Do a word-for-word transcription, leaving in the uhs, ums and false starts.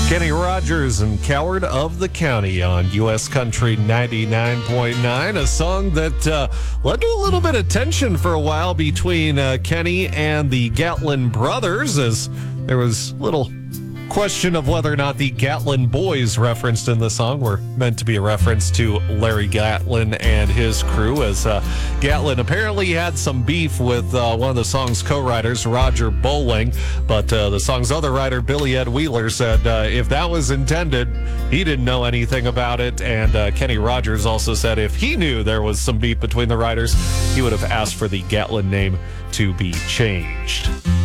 Kenny Rogers and Coward of the County on U S Country ninety-nine point nine, a song that uh, led to a little bit of tension for a while between uh, Kenny and the Gatlin brothers, as there was little question of whether or not the Gatlin boys referenced in the song were meant to be a reference to Larry Gatlin and his crew, as uh, Gatlin apparently had some beef with uh, one of the song's co-writers, Roger Bowling, but uh, the song's other writer, Billy Ed Wheeler, said uh, if that was intended, he didn't know anything about it, and uh, Kenny Rogers also said if he knew there was some beef between the writers, he would have asked for the Gatlin name to be changed.